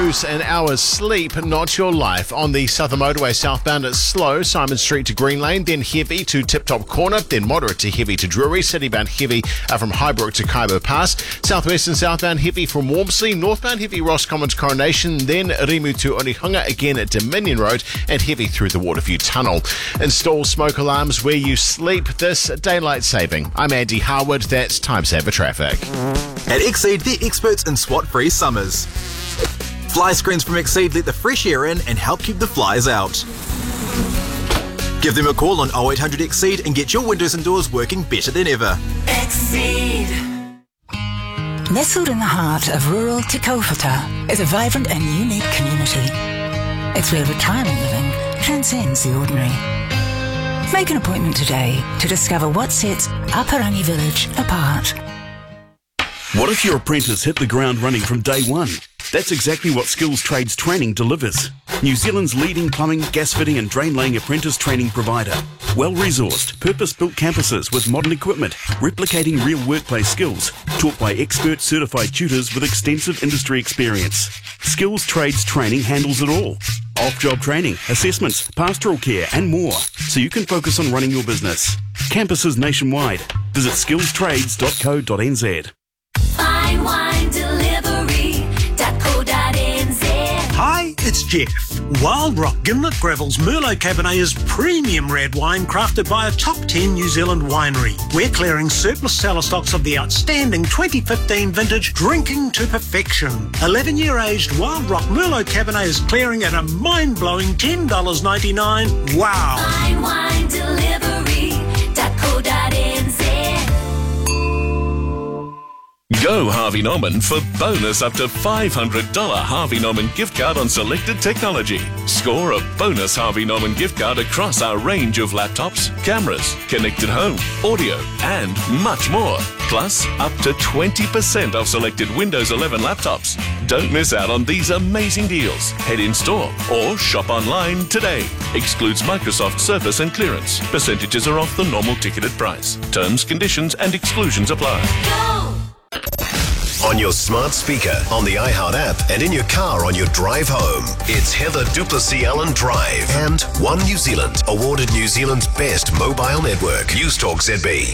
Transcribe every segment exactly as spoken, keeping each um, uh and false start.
Use an hour's sleep, not your life. On the Southern Motorway southbound, it's slow. Simon Street to Green Lane, then heavy to Tip Top Corner, then moderate to heavy to Drury. Citybound heavy uh, from Highbrook to Kaibo Pass. Southwest and southbound heavy from Wormsley. Northbound heavy Roscommon to Coronation, then Rimu to Onehunga, again at Dominion Road, and heavy through the Waterview Tunnel. Install smoke alarms where you sleep this daylight saving. I'm Andy Harwood. That's Time Saver Traffic. At Exceed, they're experts in SWAT-free summers. Fly screens from Exceed let the fresh air in and help keep the flies out. Give them a call on oh eight hundred Exceed and get your windows and doors working better than ever. Exceed. Nestled in the heart of rural Te Kaupata is a vibrant and unique community. It's where retirement living transcends the ordinary. Make an appointment today to discover what sets Aparangi Village apart. What if your apprentice hit the ground running from day one? That's exactly what Skills Trades Training delivers. New Zealand's leading plumbing, gas fitting and drain laying apprentice training provider. Well-resourced, purpose-built campuses with modern equipment, replicating real workplace skills, taught by expert certified tutors with extensive industry experience. Skills Trades Training handles it all. Off-job training, assessments, pastoral care and more, so you can focus on running your business. Campuses nationwide. Visit skills trades dot co dot n z. Fine wine delivery dot co dot n z. Hi, it's Jeff. Wild Rock Gimlet Gravel's Merlot Cabernet is premium red wine crafted by a top ten New Zealand winery. We're clearing surplus cellar stocks of the outstanding twenty fifteen vintage Drinking to Perfection. eleven-year aged Wild Rock Merlot Cabernet is clearing at a mind-blowing ten dollars ninety-nine. Wow! Fine wine delivery dot co dot n z. Go Harvey Norman for bonus up to five hundred dollars Harvey Norman gift card on selected technology. Score a bonus Harvey Norman gift card across our range of laptops, cameras, connected home, audio, and much more. Plus, up to twenty percent off selected Windows eleven laptops. Don't miss out on these amazing deals. Head in store or shop online today. Excludes Microsoft Surface and clearance. Percentages are off the normal ticketed price. Terms, conditions, and exclusions apply. Go! On your smart speaker, on the iHeart app, and in your car on your drive home. It's Heather Duplessis Allen Drive and One New Zealand, awarded New Zealand's best mobile network. Newstalk Z B.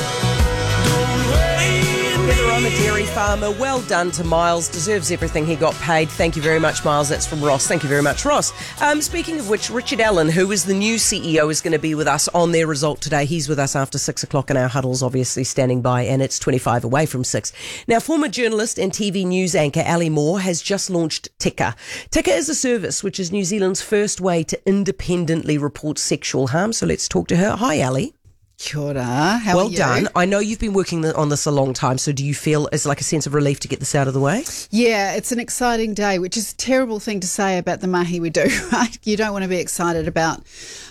Heather, I'm a dairy farmer. Well done to Miles. Deserves everything he got paid. Thank you very much, Miles. That's from Ross. Thank you very much, Ross. Um, speaking of which, Richard Allen, who is the new C E O, is going to be with us on their result today. He's with us after six o'clock in our huddles, obviously standing by, and it's twenty-five away from six. Now, former journalist and T V news anchor Ali Moore has just launched Tika. Tika is a service which is New Zealand's first way to independently report sexual harm. So let's talk to her. Hi, Ali. Kia ora. How well are you? done. I know you've been working on this a long time, so do you feel it's like a sense of relief to get this out of the way? Yeah, it's an exciting day, which is a terrible thing to say about the mahi we do, right? You don't want to be excited about,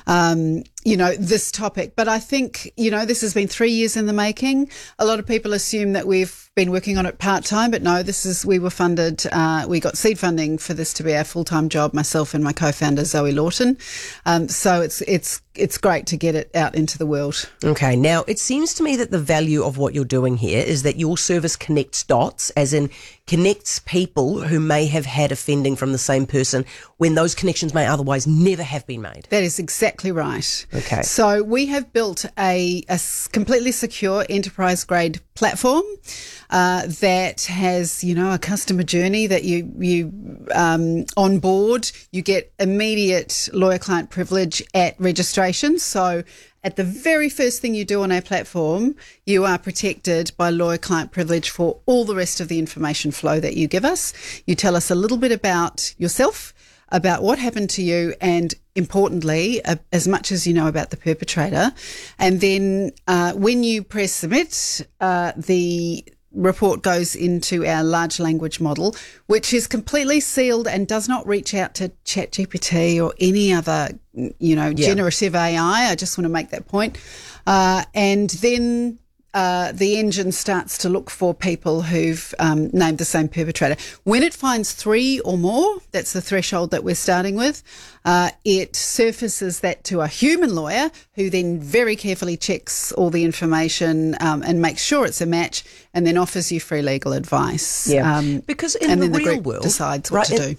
um, you know, this topic. But I think, you know, this has been three years in the making. A lot of people assume that we've been working on it part-time, but no, this is, we were funded, uh, we got seed funding for this to be our full-time job, myself and my co-founder Zoe Lawton. Um, so it's, it's, it's great to get it out into the world. Okay. Now, it seems to me that the value of what you're doing here is that your service connects dots, as in connects people who may have had offending from the same person when those connections may otherwise never have been made. That is exactly right. Okay. So we have built a, a completely secure enterprise-grade platform uh, that has, you know, a customer journey that you you um, on board. You get immediate lawyer-client privilege at registration. So at the very first thing you do on our platform, you are protected by lawyer-client privilege for all the rest of the information flow that you give us. You tell us a little bit about yourself, about what happened to you, and importantly, uh, as much as you know about the perpetrator. And then uh, when you press submit, uh, the report goes into our large language model, which is completely sealed and does not reach out to ChatGPT or any other, you know, yeah. generative A I. I just want to make that point. Uh, and then Uh, the engine starts to look for people who've um, named the same perpetrator. When it finds three or more, that's the threshold that we're starting with, uh, it surfaces that to a human lawyer who then very carefully checks all the information um, and makes sure it's a match, and then offers you free legal advice. Yeah, um, because in and the then the real group world, decides what right, to in, do.